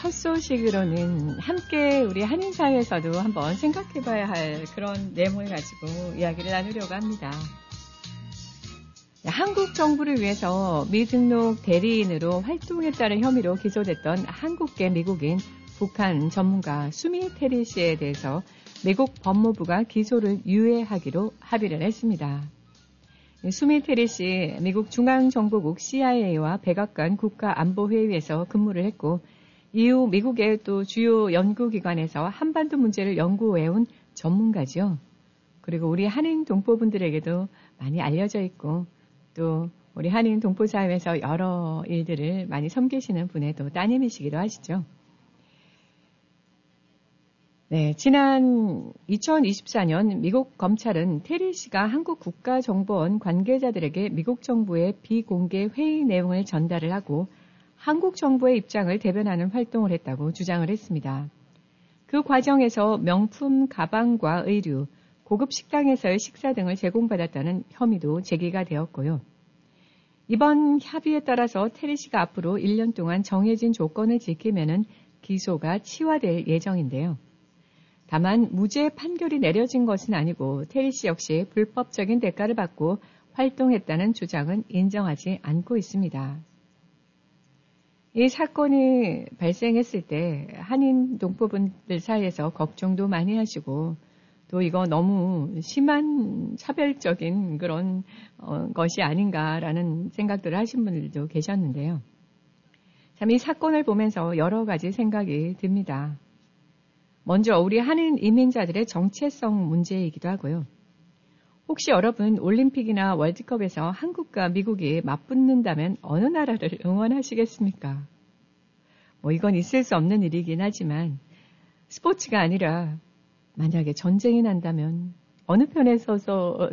첫 소식으로는 함께 우리 한인사회에서도 한번 생각해봐야 할 그런 내용을 가지고 이야기를 나누려고 합니다. 한국 정부를 위해서 미등록 대리인으로 활동했다는 혐의로 기소됐던 한국계 미국인 북한 전문가 수미 테리 씨에 대해서 미국 법무부가 기소를 유예하기로 합의를 했습니다. 수미 테리 씨, 미국 중앙정보국 CIA와 백악관 국가안보회의에서 근무를 했고 이후 미국의 또 주요 연구기관에서 한반도 문제를 연구해온 전문가죠. 그리고 우리 한인 동포분들에게도 많이 알려져 있고 또 우리 한인 동포사회에서 여러 일들을 많이 섬기시는 분의 또 따님이시기도 하시죠. 네, 지난 2024년 미국 검찰은 테리 씨가 한국 국가정보원 관계자들에게 미국 정부의 비공개 회의 내용을 전달을 하고 한국 정부의 입장을 대변하는 활동을 했다고 주장을 했습니다. 그 과정에서 명품 가방과 의류, 고급 식당에서의 식사 등을 제공받았다는 혐의도 제기가 되었고요. 이번 합의에 따라서 테리 씨가 앞으로 1년 동안 정해진 조건을 지키면은 기소가 치화될 예정인데요. 다만 무죄 판결이 내려진 것은 아니고 테리 씨 역시 불법적인 대가를 받고 활동했다는 주장은 인정하지 않고 있습니다. 이 사건이 발생했을 때 한인 동포분들 사이에서 걱정도 많이 하시고 또 이거 너무 심한 차별적인 그런 것이 아닌가라는 생각들을 하신 분들도 계셨는데요. 참 이 사건을 보면서 여러 가지 생각이 듭니다. 먼저 우리 한인 이민자들의 정체성 문제이기도 하고요. 혹시 여러분 올림픽이나 월드컵에서 한국과 미국이 맞붙는다면 어느 나라를 응원하시겠습니까? 이건 있을 수 없는 일이긴 하지만 스포츠가 아니라 만약에 전쟁이 난다면 어느 편에 서셔서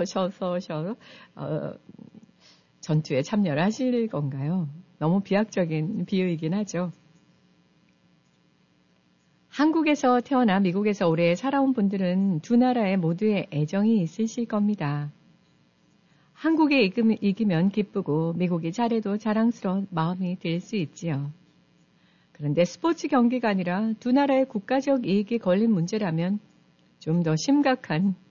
전투에 참여를 하실 건가요? 너무 비약적인 비유이긴 하죠. 한국에서 태어나 미국에서 오래 살아온 분들은 두 나라에 모두의 애정이 있으실 겁니다. 한국이 이기면 기쁘고 미국이 잘해도 자랑스러운 마음이 들 수 있지요. 그런데 스포츠 경기가 아니라 두 나라의 국가적 이익이 걸린 문제라면 좀 더 심각한